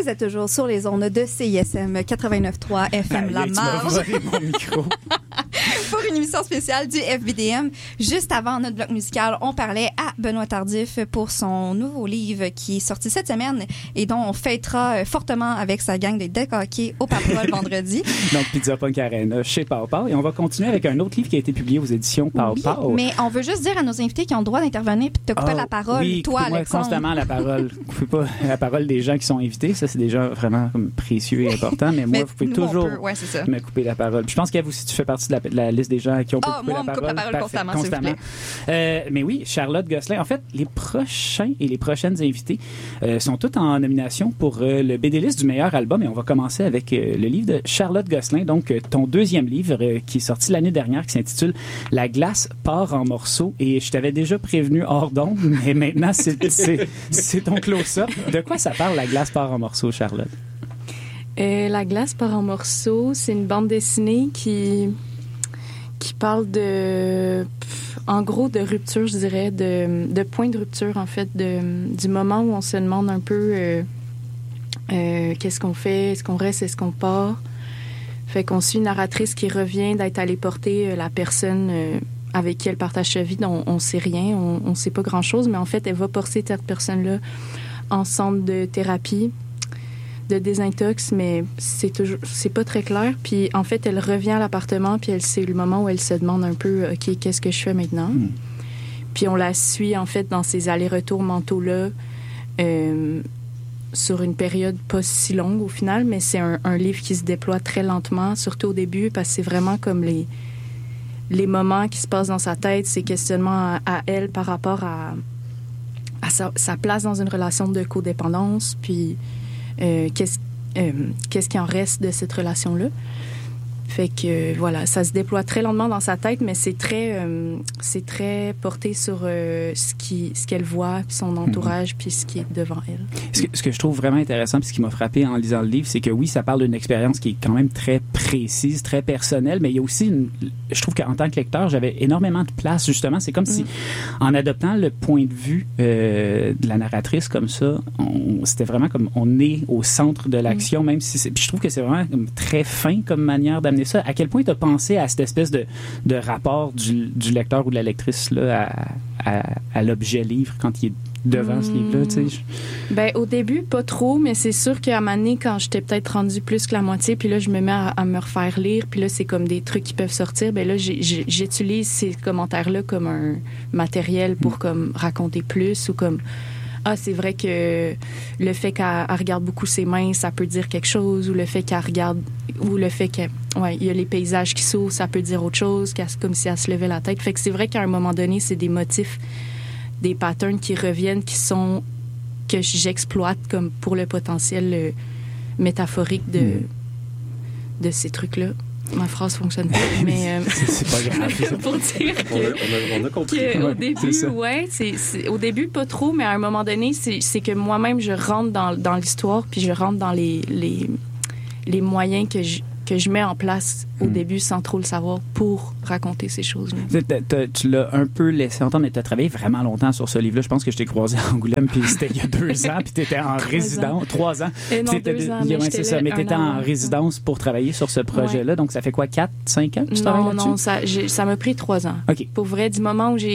Vous êtes toujours sur les ondes de CISM 89.3 FM La Marge. Mon micro. Pour une émission spéciale du FBDM. Juste avant notre bloc musical, on parlait à Benoît Tardif pour son nouveau livre qui est sorti cette semaine et dont on fêtera fortement avec sa gang de deck hockey au Paparol vendredi. Donc, Pizza Punk Arena chez Pow Pow. Et on va continuer avec un autre livre qui a été publié aux éditions Pow Pow. Mais on veut juste dire à nos invités qui ont le droit d'intervenir puis de te couper la parole. Oui, toi, Alexandre. Constamment la parole. Coupez pas la parole des gens qui sont invités. Ça, c'est des gens vraiment comme précieux et importants. Mais moi, vous pouvez toujours me couper la parole. Puis je pense qu'Ève aussi, tu fais partie de la liste des gens qui ont pu couper moi, la on parole. Me coupe la parole constamment, s'il vous plaît. Mais oui, Charlotte Gosselin. En fait, les prochains et les prochaines invités sont tous en nomination pour le BD-list du meilleur album. Et on va commencer avec le livre de Charlotte Gosselin. Donc, ton deuxième livre qui est sorti l'année dernière, qui s'intitule La glace part en morceaux. Et je t'avais déjà prévenu hors d'onde, mais maintenant, c'est ton close-up. De quoi ça parle, La glace part en morceaux, Charlotte? La glace part en morceaux, c'est une bande dessinée qui parle en gros, de rupture, je dirais, de point de rupture, en fait, du moment où on se demande un peu qu'est-ce qu'on fait, est-ce qu'on reste, est-ce qu'on part. Fait qu'on suit une narratrice qui revient d'être allée porter la personne avec qui elle partage sa vie, dont on sait rien, on sait pas grand-chose, mais en fait, elle va porter cette personne-là en centre de thérapie, de désintox, mais c'est pas très clair. Puis en fait, elle revient à l'appartement, puis c'est le moment où elle se demande un peu, OK, qu'est-ce que je fais maintenant? Puis on la suit, en fait, dans ces allers-retours mentaux-là, sur une période pas si longue au final, mais c'est un livre qui se déploie très lentement, surtout au début, parce que c'est vraiment comme les moments qui se passent dans sa tête, ses questionnements à elle par rapport à sa place dans une relation de codépendance, puis qu'est-ce qui en reste de cette relation-là. Fait que, voilà, ça se déploie très lentement dans sa tête, mais c'est très porté sur ce qu'elle voit, puis son entourage, puis ce qui est devant elle. Ce que je trouve vraiment intéressant, puis ce qui m'a frappé en lisant le livre, c'est que oui, ça parle d'une expérience qui est quand même très précise, très personnelle, mais il y a aussi je trouve qu'en tant que lecteur, j'avais énormément de place, justement. C'est comme si, en adoptant le point de vue de la narratrice comme ça, c'était vraiment comme on est au centre de l'action, même si puis je trouve que c'est vraiment comme très fin comme manière d'amener ça. À quel point tu as pensé à cette espèce de rapport du lecteur ou de la lectrice là, à l'objet livre quand il est devant ce livre-là, tu sais? Ben, au début, pas trop, mais c'est sûr qu'à un moment donné, quand j'étais peut-être rendue plus que la moitié, puis là, je me mets à me refaire lire, puis là, c'est comme des trucs qui peuvent sortir, ben là, j'utilise ces commentaires-là comme un matériel pour comme raconter plus ou comme... Ah, c'est vrai que le fait qu'elle regarde beaucoup ses mains, ça peut dire quelque chose, ou le fait qu'elle regarde, ou le fait qu'il y a les paysages qui s'ouvrent, ça peut dire autre chose, comme si elle se levait la tête. Fait que c'est vrai qu'à un moment donné, c'est des motifs, des patterns qui reviennent, que j'exploite comme pour le potentiel métaphorique de ces trucs-là. Ma phrase fonctionne pas, mais c'est pas grave. Pour dire on a compris. Au début, au début pas trop, mais à un moment donné, c'est que moi-même je rentre dans l'histoire, puis je rentre dans les moyens que je mets en place au début sans trop le savoir pour raconter ces choses-là. Tu l'as un peu laissé entendre, mais tu as travaillé vraiment longtemps sur ce livre-là. Je pense que je t'ai croisé à Angoulême, puis c'était il y a 2 ans, puis tu étais en résidence. 3 ans. Non, 2 ans, mais c'est ça, mais tu étais en résidence pour travailler sur ce projet-là. Donc, ça fait quoi, 4, 5 ans que tu travailles là-dessus? Non, ça m'a pris 3 ans. OK. Pour vrai, du moment où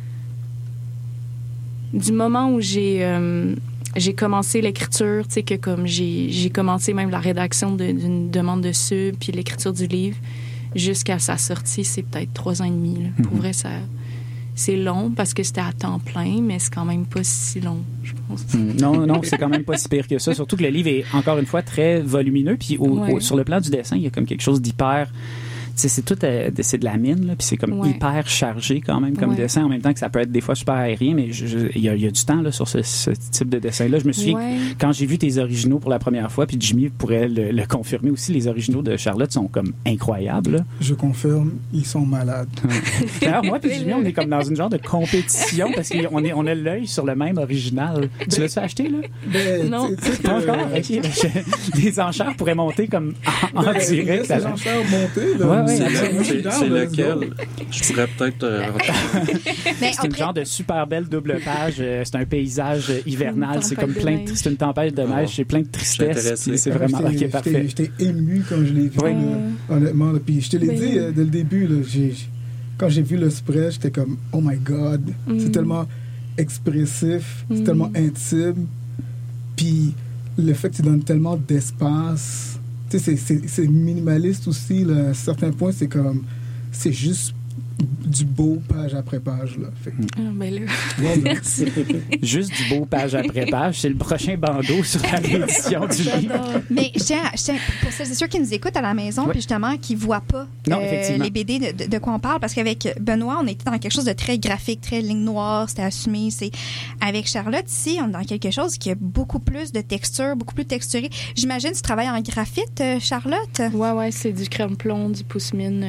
j'ai commencé l'écriture, tu sais, que comme j'ai commencé même la rédaction d'une demande de sub, puis l'écriture du livre, jusqu'à sa sortie, c'est peut-être 3 ans et demi. Là. Pour vrai, c'est long parce que c'était à temps plein, mais c'est quand même pas si long, je pense. Non, c'est quand même pas si pire que ça. Surtout que le livre est, encore une fois, très volumineux. Puis sur le plan du dessin, il y a comme quelque chose d'hyper... c'est de la mine, là, puis c'est comme hyper chargé quand même comme dessin, en même temps que ça peut être des fois super aérien, mais il y a du temps là, sur ce type de dessin-là. Je me souviens, quand j'ai vu tes originaux pour la première fois, puis Jimmy pourrait le confirmer aussi, les originaux de Charlotte sont comme incroyables. Là. Je confirme, ils sont malades. D'ailleurs, moi puis Jimmy, on est comme dans une genre de compétition, parce qu'on a l'œil sur le même original. Tu l'as-tu acheté, là? Non. Pas encore? Okay. Les enchères pourraient monter comme en direct. Les enchères montées, là. ouais, c'est lequel? Je pourrais peut-être... C'est une genre de super belle double page. C'est un paysage hivernal. C'est comme c'est une tempête de neige. C'est plein de tristesse. C'est vraiment parfait. J'étais ému quand je l'ai vu, honnêtement. Là. Puis je te l'ai dit dès le début, là, quand j'ai vu le spread, j'étais comme « Oh my God! » C'est tellement expressif, c'est tellement intime. Puis le fait que tu donnes tellement d'espace, tu sais, c'est minimaliste aussi, là. À certains points, c'est juste du beau page après page, là. Fait que... ben là. Merci. Juste du beau page après page. C'est le prochain bandeau sur la réédition du livre. Mais je tiens, pour celles et ceux qui nous écoutent à la maison, puis justement, qui ne voient pas les BD de quoi on parle, parce qu'avec Benoît, on était dans quelque chose de très graphique, très ligne noire, c'était assumé. Avec Charlotte, ici, on est dans quelque chose qui a beaucoup plus de texture, beaucoup plus texturé. J'imagine que tu travailles en graphite, Charlotte? Ouais, c'est du crème plomb, du pousse-mine,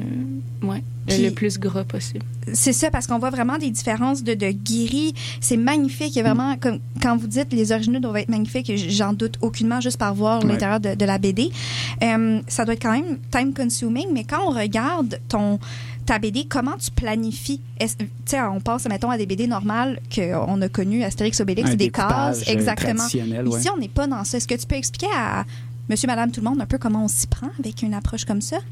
le plus gras possible. C'est ça, parce qu'on voit vraiment des différences de gris. C'est magnifique. Il y a vraiment, comme quand vous dites les originaux doivent être magnifiques, j'en doute aucunement juste par voir l'intérieur de la BD. Ça doit être quand même time-consuming, mais quand on regarde ta BD, comment tu planifies? Tu sais, on passe, mettons, à des BD normales qu'on a connues, Astérix, Obélix, c'est des cases. Exactement. Ici, on n'est pas dans ça. Est-ce que tu peux expliquer à monsieur, madame, tout le monde un peu comment on s'y prend avec une approche comme ça?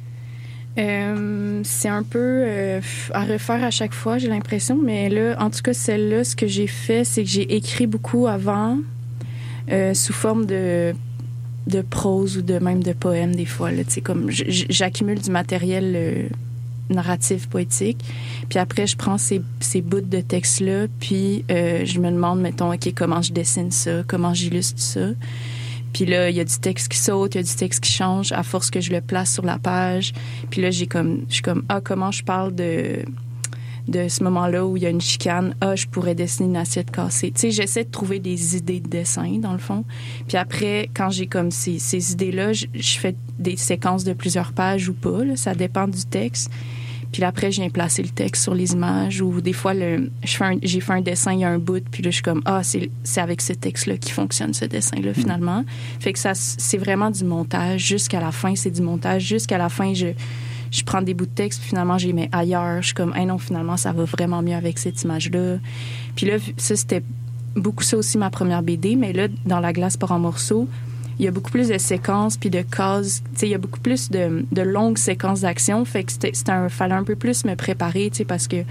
C'est un peu à refaire à chaque fois, j'ai l'impression. Mais là, en tout cas, celle-là, ce que j'ai fait, c'est que j'ai écrit beaucoup avant sous forme de prose ou même de poème des fois. Là, comme j'accumule du matériel narratif, poétique. Puis après, je prends ces bouts de texte-là, puis je me demande, mettons, OK, comment je dessine ça, comment j'illustre ça. Puis là, il y a du texte qui saute, il y a du texte qui change à force que je le place sur la page. Puis là, je suis comme, comment je parle de ce moment-là où il y a une chicane. Je pourrais dessiner une assiette cassée. Tu sais, j'essaie de trouver des idées de dessin, dans le fond. Puis après, quand j'ai comme ces idées-là, je fais des séquences de plusieurs pages ou pas, là, ça dépend du texte. Puis là, après, je viens placer le texte sur les images ou des fois, j'ai fait un dessin, il y a un bout, puis là, je suis comme, c'est avec ce texte-là qui fonctionne, ce dessin-là, finalement. Fait que c'est vraiment du montage. Jusqu'à la fin, c'est du montage. Jusqu'à la fin, je prends des bouts de texte, puis finalement, je les mets ailleurs. Je suis comme, non, finalement, ça va vraiment mieux avec cette image-là. Puis là, ça, c'était beaucoup ça aussi, ma première BD. Mais là, dans La glace part en morceaux, il y a beaucoup plus de séquences puis de cases. Il y a beaucoup plus de longues séquences d'action. Fait que fallait un peu plus me préparer, parce que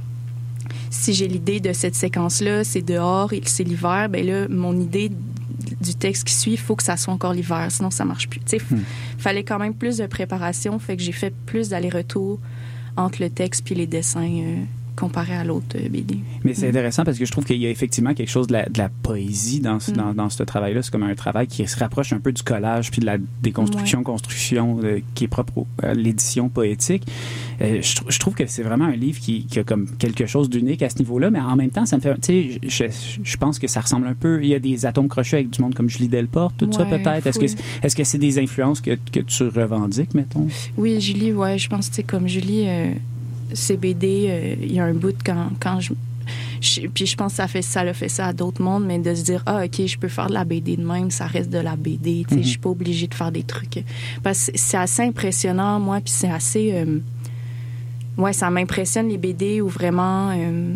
si j'ai l'idée de cette séquence-là, c'est dehors et c'est l'hiver, ben là, mon idée du texte qui suit, il faut que ça soit encore l'hiver, sinon ça marche plus. Fallait quand même plus de préparation. Fait que j'ai fait plus d'aller-retour entre le texte puis les dessins comparé à l'autre BD. Mais c'est intéressant parce que je trouve qu'il y a effectivement quelque chose de la poésie dans ce travail-là. C'est comme un travail qui se rapproche un peu du collage puis de la déconstruction-construction qui est propre à l'édition poétique. Je trouve que c'est vraiment un livre qui a comme quelque chose d'unique à ce niveau-là, mais en même temps, ça me fait... Tu sais, je pense que ça ressemble un peu... Il y a des atomes crochus avec du monde comme Julie Delporte, tout ça peut-être. Est-ce que c'est des influences que tu revendiques, mettons? Oui, Julie, je pense que c'est comme Julie... ces BD, il y a un bout quand puis je pense que ça l'a fait ça à d'autres mondes, mais de se dire OK, je peux faire de la BD de même, ça reste de la BD, je suis pas obligée de faire des trucs parce que c'est assez impressionnant, moi, puis c'est assez ça m'impressionne les BD où vraiment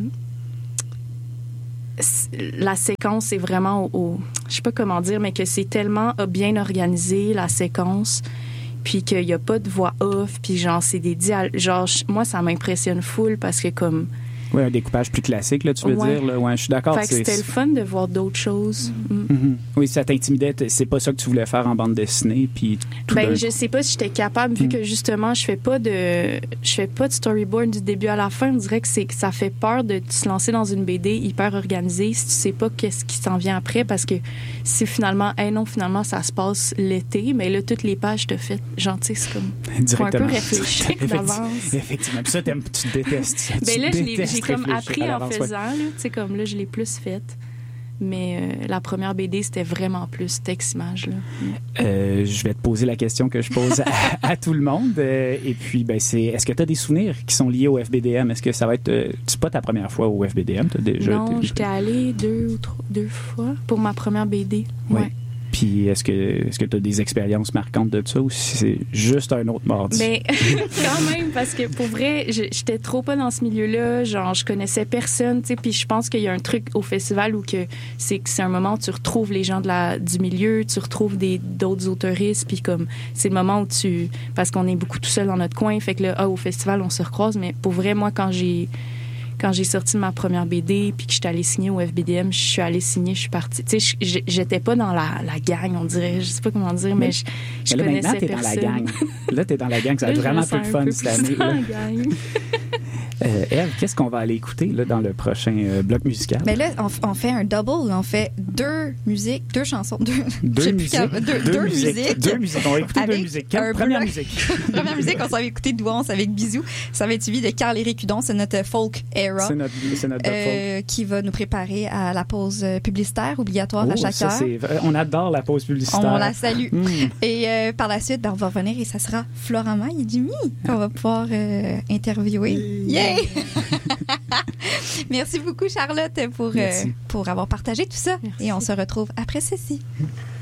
la séquence est vraiment je sais pas comment dire, mais que c'est tellement bien organisé, la séquence, puis qu'il n'y a pas de voix off, puis genre, c'est des dialogues. Genre, moi, ça m'impressionne full parce que comme... Oui, un découpage plus classique, là, tu veux dire. Là. Ouais, je suis d'accord. Fait que c'était le fun de voir d'autres choses. Oui, ça t'intimidait. C'est pas ça que tu voulais faire en bande dessinée, puis je sais pas si j'étais capable, vu que justement, je fais pas de storyboard du début à la fin. On dirait que ça fait peur de se lancer dans une BD hyper organisée si tu sais pas qu'est-ce qui s'en vient après, parce que si finalement, finalement, ça se passe l'été, mais là, toutes les pages te faites gentil, c'est comme... Directement. Un peu réfléchir d'avance. Effectivement. Puis ça, tu détestes ça. Là, j'ai comme appris en faisant, là, tu sais, comme là, je l'ai plus faite. Mais la première BD, c'était vraiment plus texte-image. Je vais te poser la question que je pose à tout le monde. Et puis, est-ce que tu as des souvenirs qui sont liés au FBDM? Est-ce que ça va être... c'est pas ta première fois au FBDM? Non, j'étais allée deux fois pour ma première BD. Ouais. Puis Puis est-ce que tu as des expériences marquantes de ça ou si c'est juste un autre mardi? Mais quand même, parce que pour vrai, j'étais trop pas dans ce milieu-là. Genre, je connaissais personne, tu sais. Puis je pense qu'il y a un truc au festival où c'est un moment où tu retrouves les gens du milieu, tu retrouves d'autres autoristes, puis comme c'est le moment où parce qu'on est beaucoup tout seul dans notre coin, fait que là, au festival, on se recroise. Mais pour vrai, moi, quand j'ai sorti ma première BD puis que j'étais allée signer au FBDM, je suis allée signer, je suis partie. Tu sais, j'étais pas dans la gang, on dirait. Je sais pas comment dire, mais je là, connaissais maintenant, t'es personne. dans la gang. Là, t'es dans la gang. Ça va être vraiment plus fun cette année. Ève, qu'est-ce qu'on va aller écouter là, dans le prochain bloc musical? Mais là, on fait un double. On fait deux chansons. Deux musiques. On va écouter deux musiques. Première musique. Première musique, on s'en va écouter Douance avec Bisous. Ça va être suivi de Carl-Éric Hudon. C'est notre folk era. C'est notre folk. Qui va nous préparer à la pause publicitaire obligatoire à chaque heure. On adore la pause publicitaire. On la salue. Et par la suite, on va revenir et ça sera Florent Maille et Jimmy qu'on va pouvoir interviewer. Yeah! Merci beaucoup, Charlotte, pour avoir partagé tout ça. Merci. Et on se retrouve après ceci.